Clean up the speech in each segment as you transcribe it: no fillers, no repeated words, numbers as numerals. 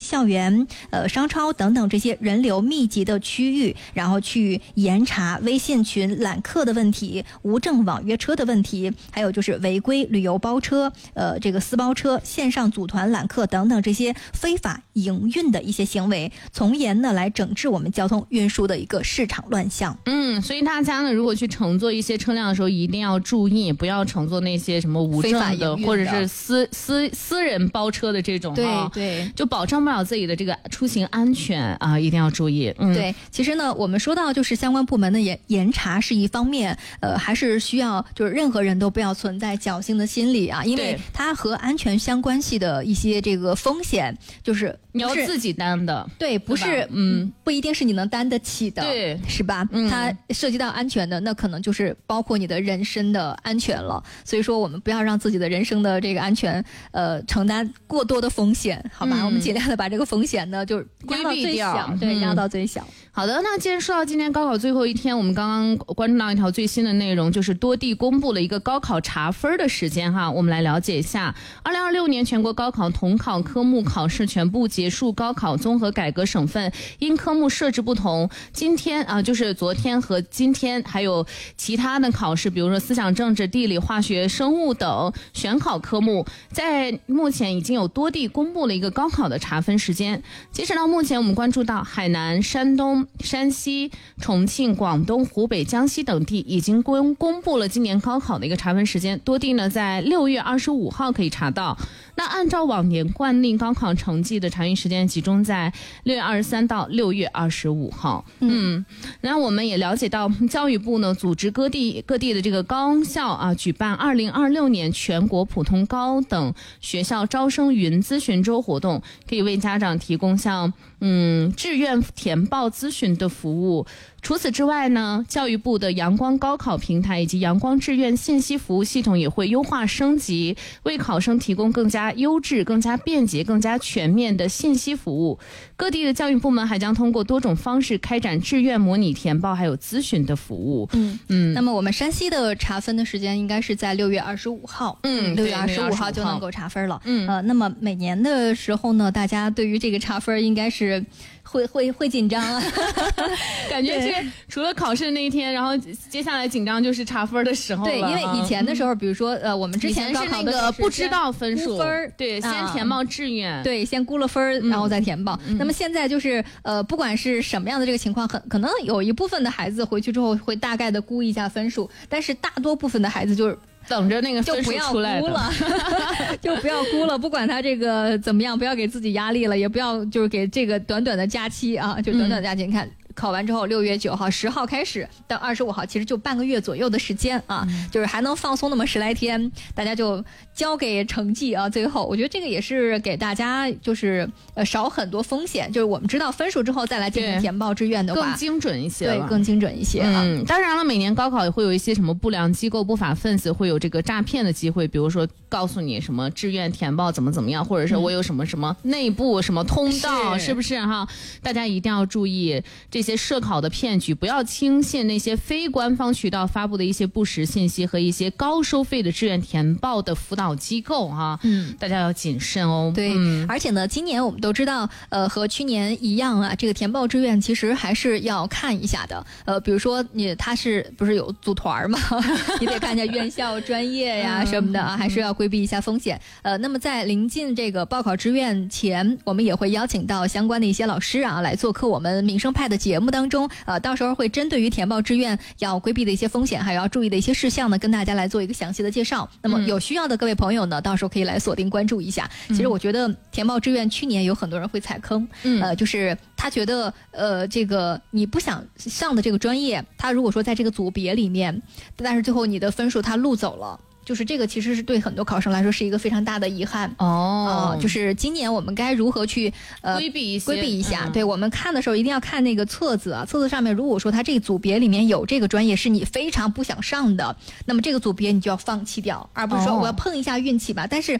校园、商超等等这些人流密集的区域，然后去严查微信群揽客的问题、无证网约车的问题，还有就是违规旅游包车、这个私包车、线上组团揽客等等这些非法营运的一些行为，从严的来整治我们交通运输的一个市场乱象。 所以大家呢，如果去乘坐一些车辆的时候，一定要注意，不要乘坐那些什么无证的或者是私人包车的这种， 对， 就保证不了自己的这个出行安全啊，一定要注意。 对，其实呢，我们说到就是相关部门的严查是一方面，还是需要就是任何人都不要存在侥幸的心理啊，因为它和安全相关系的一些这个风险，就是你要自己担的， 对，不是不一定是你能担得起的， 对， 是吧？它涉及到安全的，那可能就是包括你的人身的安全了。所以说，我们不要让自己的人生的这个安全，承担过多的风险，好吧？我们尽量的把这个风险呢，就压到最小，对，压到最小。 好的，那既然说到今年高考最后一天，我们刚刚关注到一条最新的内容，就是多地公布了一个高考查分的时间哈，我们来了解一下。2026年全国高考统考科目考试全部结束，高考综合改革省份因科目设置不同，今天就是昨天和今天还有其他的考试，比如说思想政治、地理、化学、生物等选考科目，在目前已经有多地公布了一个高考的查分时间。截止到目前，我们关注到海南、山东、山西、重庆、广东、湖北、江西等地已经公布了今年高考的一个查分时间，多地呢在6月25号可以查到。那按照往年惯例，高考成绩的查询时间集中在6月23到6月25号。然后我们也了解到，教育部呢组织各地的这个高校举办2026年全国普通高等学校招生云咨询周活动，可以为家长提供像志愿填报咨询的服务。除此之外呢，教育部的阳光高考平台以及阳光志愿信息服务系统也会优化升级，为考生提供更加优质、更加便捷、更加全面的信息服务。各地的教育部门还将通过多种方式开展志愿模拟填报还有咨询的服务。 那么我们山西的查分的时间应该是在6月25号，6月25号就能够查分了。那么每年的时候呢，大家对于这个查分应该是会紧张啊， 感觉是除了考试那一天，然后接下来紧张就是查分的时候了。 对，因为以前的时候，比如说我们之前高考的是那个不知道分数，对，先填报志愿， 对，先估了分然后再填报。那么现在就是不管是什么样的这个情况，可能有一部分的孩子回去之后会大概的估一下分数，但是大多部分的孩子就是等着那个分数出来的， 就不要估了，不管他这个怎么样，不要给自己压力了，也不要就是给这个短短的假期就短短的假期，你看。考完之后，6月9号、10号开始到25号，其实就半个月左右的时间就是还能放松那么10来天，大家就交给成绩最后我觉得这个也是给大家就是少很多风险，就是我们知道分数之后再来进行填报志愿的话， 更精准一些， 对，更精准一些当然了，每年高考也会有一些什么不良机构、不法分子会有这个诈骗的机会，比如说告诉你什么志愿填报怎么样，或者是我有什么内部什么通道，是不是哈？大家一定要注意这些涉考的骗局，不要轻信那些非官方渠道发布的一些不实信息和一些高收费的志愿填报的辅导机构大家要谨慎哦。 对，而且呢，今年我们都知道，和去年一样这个填报志愿其实还是要看一下的。比如说他是不是有组团嘛？你得看一下院校、专业呀什么的还是要规避一下风险。那么在临近这个报考志愿前，我们也会邀请到相关的一些老师来做客我们民生派的节目当中，到时候会针对于填报志愿要规避的一些风险，还要注意的一些事项呢，跟大家来做一个详细的介绍。那么有需要的各位朋友呢，到时候可以来锁定关注一下。其实我觉得填报志愿去年有很多人会踩坑，就是他觉得这个你不想上的这个专业，他如果说在这个组别里面，但是最后你的分数他录走了。就是这个其实是对很多考生来说是一个非常大的遗憾就是今年我们该如何去规避一下对，我们看的时候一定要看那个册子册子上面如果说它这个组别里面有这个专业是你非常不想上的，那么这个组别你就要放弃掉，而不是说我要碰一下运气吧。但是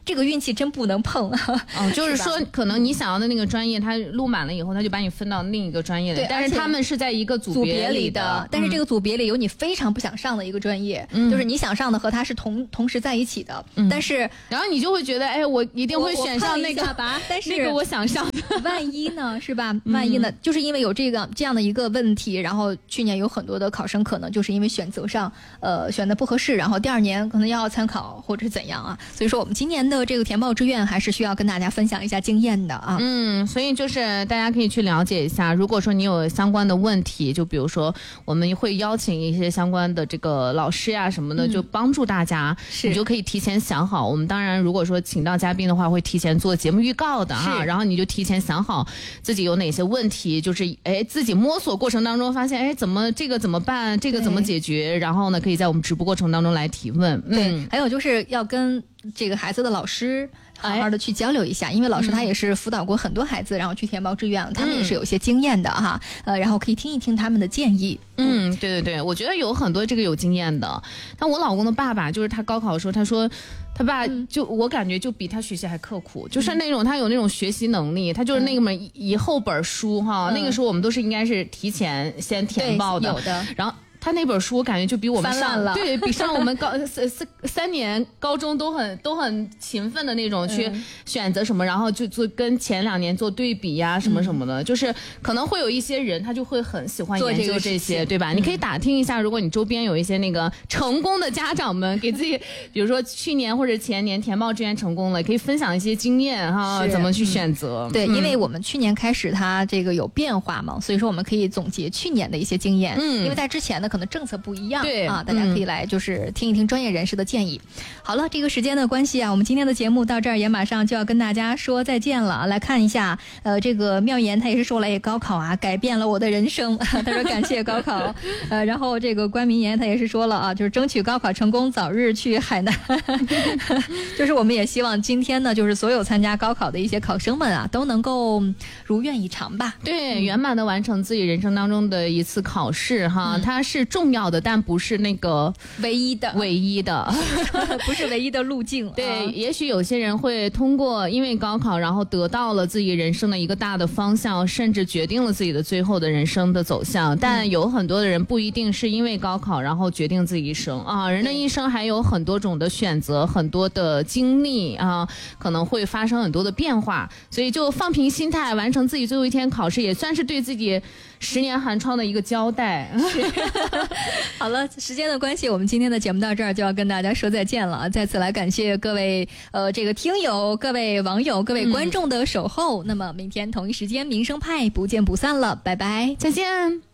这个运气真不能碰。 就是说可能你想要的那个专业，他录满了以后，他就把你分到另一个专业里，但是他们是在一个组别里的， 但是这个组别里有你非常不想上的一个专业，就是你想上的和他是同时在一起的，但是然后你就会觉得，哎，我一定会选上那个吧，但是那个我想上的， 万一呢，是吧？万一呢，就是因为有这样的一个问题，然后去年有很多的考生可能就是因为选择上选的不合适，然后第2年可能要参考或者是怎样啊，所以说我们今年的这个填报志愿还是需要跟大家分享一下经验的啊。 所以就是大家可以去了解一下，如果说你有相关的问题，就比如说我们会邀请一些相关的这个老师呀什么的，就帮助大家，你就可以提前想好。我们当然如果说请到嘉宾的话，会提前做节目预告的哈，然后你就提前想好自己有哪些问题，就是自己摸索过程当中发现怎么这个怎么办，这个怎么解决，然后呢可以在我们直播过程当中来提问。 对，还有就是要跟这个孩子的老师好好的去交流一下，因为老师他也是辅导过很多孩子，然后去填报志愿了，他们也是有一些经验的哈，然后可以听一听他们的建议。 对，我觉得有很多这个有经验的。但我老公的爸爸，就是他高考的时候，他说他爸就我感觉就比他学习还刻苦，就是那种他有那种学习能力，他就是那个一厚本书哈，那个时候我们都是应该是提前先填报的， 有的， 然后。他那本书我感觉就比我们比上我们3年高中都很勤奋的那种去选择什么，然后就做跟前2年做对比呀什么什么的，就是可能会有一些人他就会很喜欢研究这些，对吧？你可以打听一下，如果你周边有一些那个成功的家长们，给自己比如说去年或者前年填报志愿成功了，可以分享一些经验哈，怎么去选择。 对，因为我们去年开始它这个有变化嘛，所以说我们可以总结去年的一些经验，因为在之前呢可能政策不一样， 对啊，大家可以来就是听一听专业人士的建议。好了，这个时间的关系啊，我们今天的节目到这儿也马上就要跟大家说再见了。来看一下，这个妙言他也是说了，高考啊改变了我的人生，他说感谢高考。然后这个关明言他也是说了啊，就是争取高考成功，早日去海南。就是我们也希望今天呢，就是所有参加高考的一些考生们啊，都能够如愿以偿吧。 对，圆满的完成自己人生当中的一次考试哈，它是重要的，但不是那个唯一的，不是唯一的路径。 对，也许有些人会通过因为高考，然后得到了自己人生的一个大的方向，甚至决定了自己的最后的人生的走向。但有很多的人不一定是因为高考，然后决定自己一生啊。人的一生还有很多种的选择，很多的经历啊，可能会发生很多的变化。所以就放平心态，完成自己最后一天考试，也算是对自己10年寒窗的一个交代。 好了，时间的关系，我们今天的节目到这儿就要跟大家说再见了。再次来感谢各位这个听友、各位网友、各位观众的守候。那么明天同一时间，民生派不见不散了，拜拜， 再见。